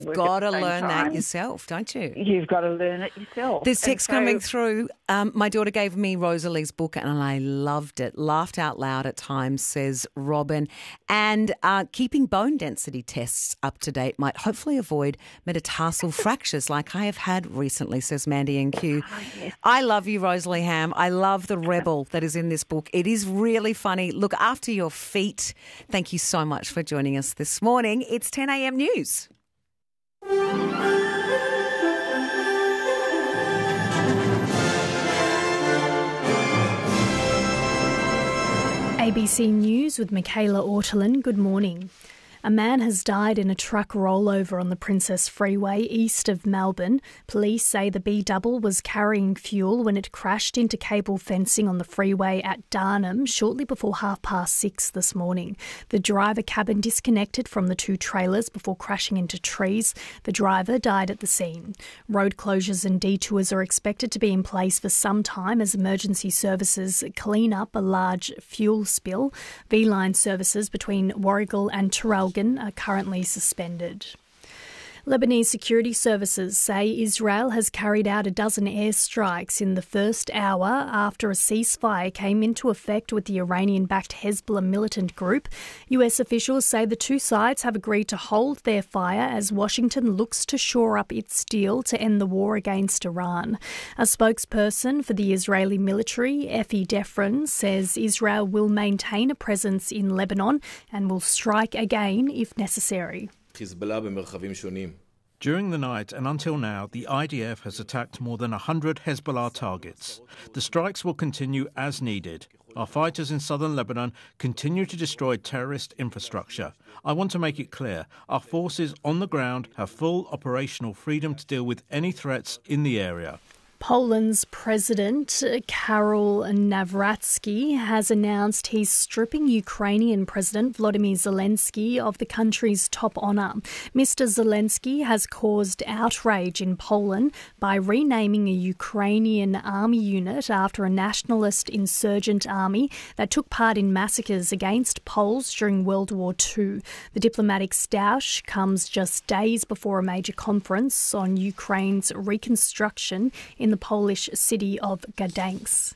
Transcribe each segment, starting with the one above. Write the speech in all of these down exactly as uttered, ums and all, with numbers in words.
work Got at to the same learn time. that yourself, don't you? You've got to learn it yourself. There's And text so- coming through. Um, my daughter gave me Rosalie's book and I loved it. Laughed out loud at times, says Robin. And uh, keeping bone density tests up to date might hopefully avoid metatarsal fractures like I have had recently, says Mandy and Q. Oh, yes. I love you, Rosalie Ham. I love the rebel that is in this book. It is really funny. Look after your feet. Thank you so much for joining us this morning. It's ten a.m. News. A B C News with Michaela Ortolin. Good morning. A man has died in a truck rollover on the Princess Freeway east of Melbourne. Police say the B-double was carrying fuel when it crashed into cable fencing on the freeway at Darnham shortly before half past six this morning. The driver cabin disconnected from the two trailers before crashing into trees. The driver died at the scene. Road closures and detours are expected to be in place for some time as emergency services clean up a large fuel spill. V-Line services between Warragul and Traralgon are currently suspended. Lebanese security services say Israel has carried out a dozen airstrikes in the first hour after a ceasefire came into effect with the Iranian-backed Hezbollah militant group. U S officials say the two sides have agreed to hold their fire as Washington looks to shore up its deal to end the war against Iran. A spokesperson for the Israeli military, Effie Defrin, says Israel will maintain a presence in Lebanon and will strike again if necessary. During the night and until now, the I D F has attacked more than one hundred Hezbollah targets. The strikes will continue as needed. Our fighters in southern Lebanon continue to destroy terrorist infrastructure. I want to make it clear, our forces on the ground have full operational freedom to deal with any threats in the area. Poland's President Karol Nawrocki has announced he's stripping Ukrainian President Volodymyr Zelensky of the country's top honour. Mister Zelensky has caused outrage in Poland by renaming a Ukrainian army unit after a nationalist insurgent army that took part in massacres against Poles during World War Two. The diplomatic stoush comes just days before a major conference on Ukraine's reconstruction in the Polish city of Gdansk.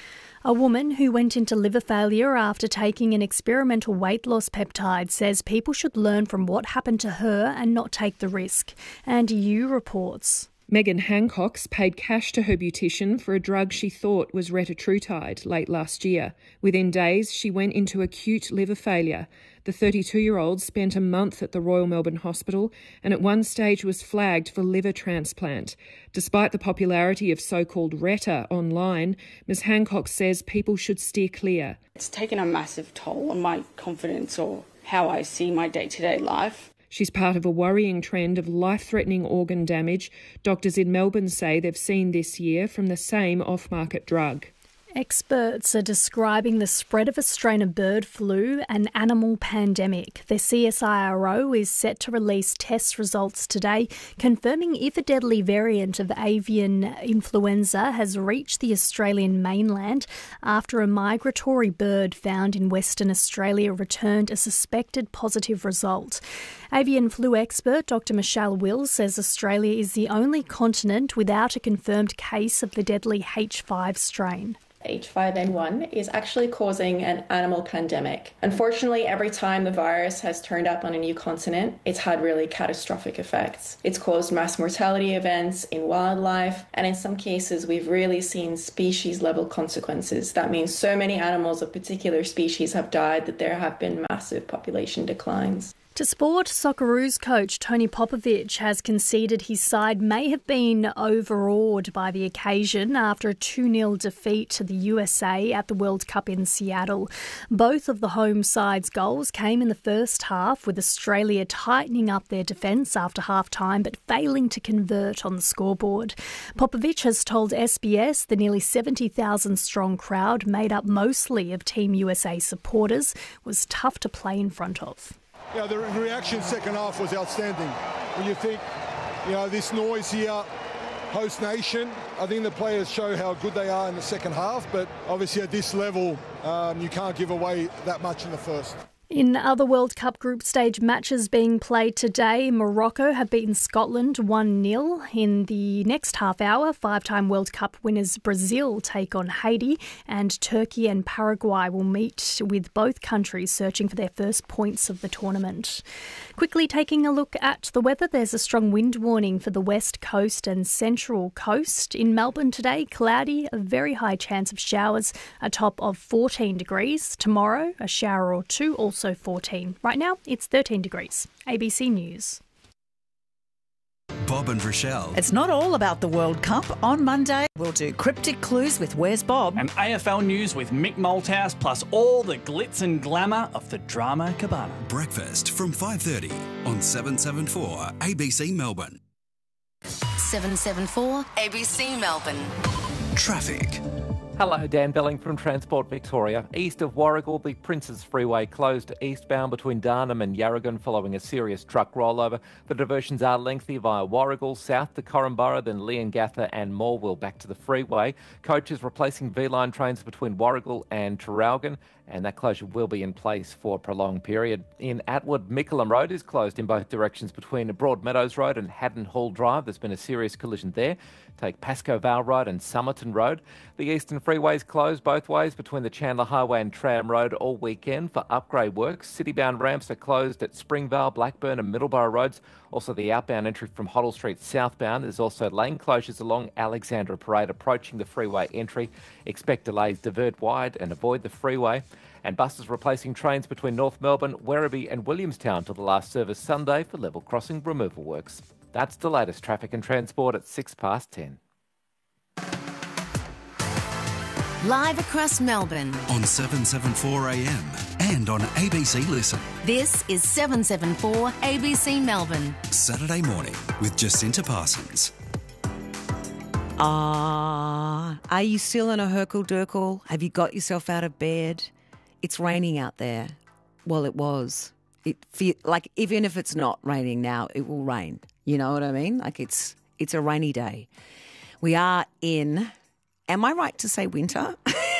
A woman who went into liver failure after taking an experimental weight loss peptide says people should learn from what happened to her and not take the risk. Andy Yu reports. Megan Hancox paid cash to her beautician for a drug she thought was retatrutide late last year. Within days, she went into acute liver failure. The thirty-two-year-old spent a month at the Royal Melbourne Hospital and at one stage was flagged for liver transplant. Despite the popularity of so-called Retta online, Miz Hancox says people should steer clear. It's taken a massive toll on my confidence or how I see my day-to-day life. She's part of a worrying trend of life-threatening organ damage. Doctors in Melbourne say they've seen this year from the same off-market drug. Experts are describing the spread of a strain of bird flu an animal pandemic. The C S I R O is set to release test results today, confirming if a deadly variant of avian influenza has reached the Australian mainland after a migratory bird found in Western Australia returned a suspected positive result. Avian flu expert Doctor Michelle Wills says Australia is the only continent without a confirmed case of the deadly H five strain. H five N one is actually causing an animal pandemic. Unfortunately, every time the virus has turned up on a new continent, it's had really catastrophic effects. It's caused mass mortality events in wildlife, and in some cases, we've really seen species-level consequences. That means so many animals of particular species have died that there have been massive population declines. To sport, Socceroos coach Tony Popovic has conceded his side may have been overawed by the occasion after a two nil defeat to the U S A at the World Cup in Seattle. Both of the home side's goals came in the first half, with Australia tightening up their defence after half-time but failing to convert on the scoreboard. Popovic has told S B S the nearly seventy thousand strong crowd, made up mostly of Team U S A supporters, was tough to play in front of. Yeah, the reaction second half was outstanding. When you think, you know, this noise here, host nation, I think the players show how good they are in the second half, but obviously at this level, um, you can't give away that much in the first. In other World Cup group stage matches being played today, Morocco have beaten Scotland one nil. In the next half hour, five-time World Cup winners Brazil take on Haiti, and Turkey and Paraguay will meet, with both countries searching for their first points of the tournament. Quickly taking a look at the weather, there's a strong wind warning for the west coast and central coast. In Melbourne today, cloudy, a very high chance of showers, a top of fourteen degrees. Tomorrow, a shower or two, also Also fourteen. Right now, it's thirteen degrees. A B C News. Bob and Rochelle. It's not all about the World Cup. On Monday, we'll do Cryptic Clues with Where's Bob? And A F L News with Mick Malthouse, plus all the glitz and glamour of the drama cabana. Breakfast from five thirty on seven seventy-four A B C Melbourne. seven seventy-four A B C Melbourne. Traffic. Hello, Dan Belling from Transport Victoria. East of Warragul, the Princes Freeway closed eastbound between Darnham and Yarragon following a serious truck rollover. The diversions are lengthy via Warragul, south to Corumburra, then Leongatha and Morwell back to the freeway. Coaches replacing V-line trains between Warragul and Traralgon, and that closure will be in place for a prolonged period. In Atwood, Mickleham Road is closed in both directions between Broadmeadows Road and Haddon Hall Drive. There's been a serious collision there. Take Pascoe Vale Road and Somerton Road. The Eastern Freeway is closed both ways between the Chandler Highway and Tram Road all weekend for upgrade works. City-bound ramps are closed at Springvale, Blackburn and Middleborough Roads. Also, the outbound entry from Hoddle Street southbound. There's also lane closures along Alexandra Parade approaching the freeway entry. Expect delays, divert wide and avoid the freeway. And buses replacing trains between North Melbourne, Werribee and Williamstown to the last service Sunday for level crossing removal works. That's the latest traffic and transport at six past ten. Live across Melbourne on seven seventy-four A M and on A B C Listen. This is seven seventy-four A B C Melbourne. Saturday morning with Jacinta Parsons. Ah, are you still in a Herkle-Durkle? Have you got yourself out of bed? It's raining out there. Well, it was. It feel, like even if it's not raining now, it will rain. You know what I mean? Like it's it's a rainy day. We are in. Am I right to say winter?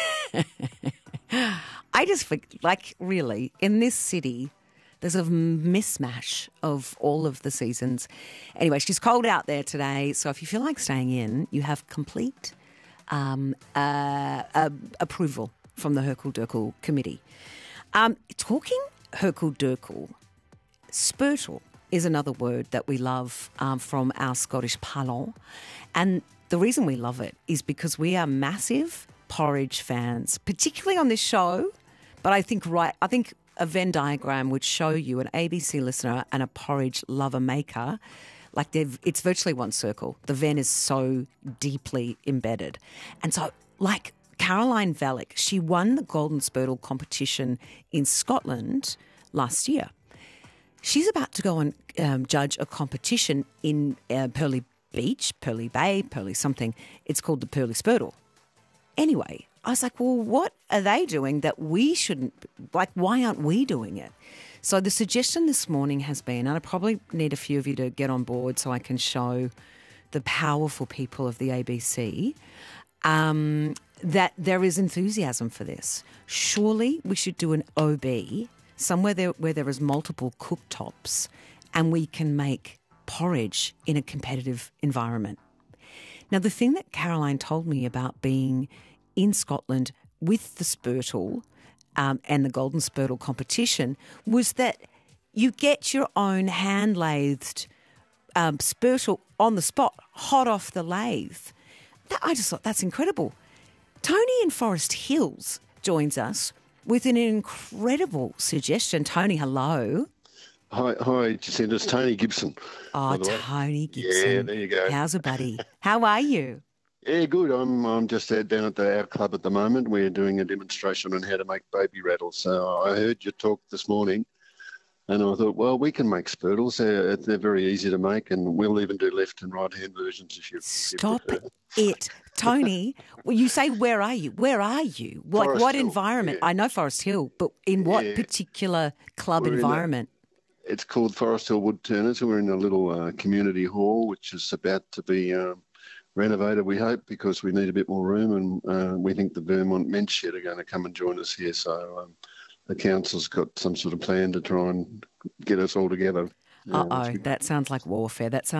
I just like really in this city. There's a mismatch of all of the seasons. Anyway, she's cold out there today, so if you feel like staying in, you have complete um, uh, uh, approval from the Herkle-Durkle committee. Um, talking Herkle-Durkle, spurtle is another word that we love um, from our Scottish parlance. And the reason we love it is because we are massive porridge fans, particularly on this show. But I think right, I think a Venn diagram would show you an A B C listener and a porridge lover maker. Like they've, it's virtually one circle. The Venn is so deeply embedded. And so like Caroline Vallick, she won the Golden Spurtle competition in Scotland last year. She's about to go and um, judge a competition in uh, Pearly Beach, Pearly Bay, Pearly something. It's called the Pearly Spurtle. Anyway, I was like, well, what are they doing that we shouldn't, like, why aren't we doing it? So the suggestion this morning has been, and I probably need a few of you to get on board so I can show the powerful people of the A B C, um, that there is enthusiasm for this. Surely we should do an O B, somewhere there where there is multiple cooktops, and we can make porridge in a competitive environment. Now, the thing that Caroline told me about being in Scotland with the Spurtle um, and the Golden Spurtle competition was that you get your own hand-lathed um, Spurtle on the spot, hot off the lathe. That, I just thought that's incredible. Tony in Forest Hills joins us with an incredible suggestion. Tony, hello. Hi, hi, Jacinta. It's Tony Gibson. Oh, Tony Gibson. Yeah, there you go. How's it, buddy? How are you? Yeah, good. I'm I'm just uh, down at the our club at the moment. We're doing a demonstration on how to make baby rattles. So I heard your talk this morning, and I thought, well, we can make spurtles. They're, they're very easy to make, and we'll even do left and right hand versions if you. Stop if it, Tony. Well, you say, where are you? Where are you? Like Forest what Hill, environment? yeah. I know Forest Hill, but in what Yeah. particular club We're in environment? the- It's called Forest Hill Wood Turners. We're in a little uh, community hall, which is about to be um, renovated, we hope, because we need a bit more room, and uh, we think the Vermont Men's Shed are going to come and join us here. So um, the council's got some sort of plan to try and get us all together. Uh oh, that sounds like warfare. That sounds